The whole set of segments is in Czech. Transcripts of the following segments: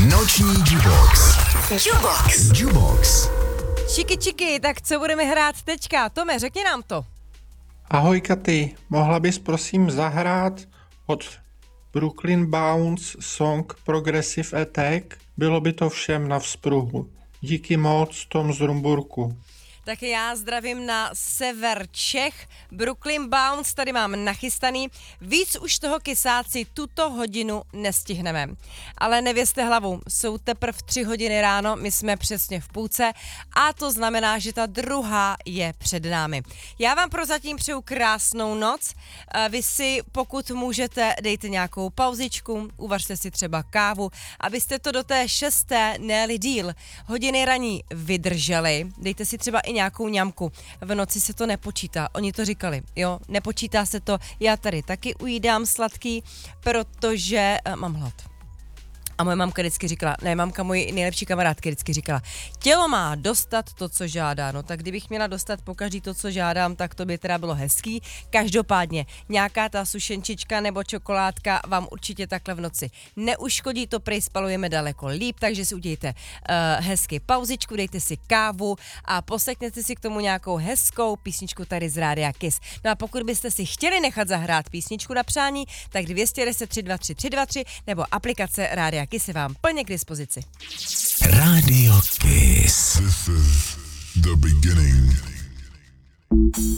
Noční Jubox. Jubox. Čiky, tak co budeme hrát teďka? Tome, řekni nám to. Ahoj Katy, mohla bys prosím zahrát od Brooklyn Bounce song Progressive Attack? Bylo by to všem na vzpruhu. Díky moc, Tom z Rumburku. Tak já zdravím na sever Čech. Brooklyn Bounce tady mám nachystaný. Víc už toho kysáci tuto hodinu nestihneme. Ale nevězte hlavu, jsou teprve 3 hodiny ráno, my jsme přesně v půlce a to znamená, že ta druhá je před námi. Já vám prozatím přeju krásnou noc. Vy si, pokud můžete, dejte nějakou pauzičku, uvařte si třeba kávu, abyste to do té 6. ne-li díl hodiny raní vydrželi. Dejte si třeba i nějakou ňamku. V noci se to nepočítá. Oni to říkali, jo, nepočítá se to. Já tady taky ujídám sladký, protože mám hlad. A moje mamka vždycky říkala, ne, mamka moje nejlepší kamarádky vždycky říkala, tělo má dostat to, co žádá. No tak kdybych měla dostat pokaždý to, co žádám, tak to by teda bylo hezký. Každopádně nějaká ta sušenčička nebo čokoládka vám určitě takhle v noci neuškodí, to prej spalujeme daleko líp, takže si udějte hezky pauzičku, dejte si kávu a poslechněte si k tomu nějakou hezkou písničku tady z Rádia Kiss. No a pokud byste si chtěli nechat zahrát písničku na přání, tak 210 323 323 nebo aplikace Rádia Kiss je vám plně k dispozici. Radio Kiss. This is the beginning.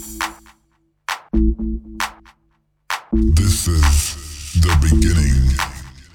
This is the beginning.